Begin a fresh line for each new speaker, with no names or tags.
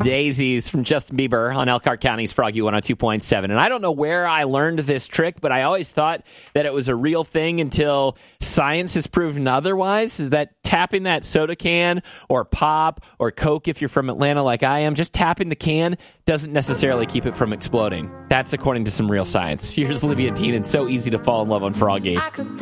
Daisies from Justin Bieber on Elkhart County's Froggy 102.7. And I don't know where I learned this trick, but I always thought that it was a real thing until science has proven otherwise, is that tapping that soda can or pop or Coke, if you're from Atlanta like I am, just tapping the can doesn't necessarily keep it from exploding. That's according to some real science. Here's Olivia Dean, and So Easy to Fall in Love on Froggy.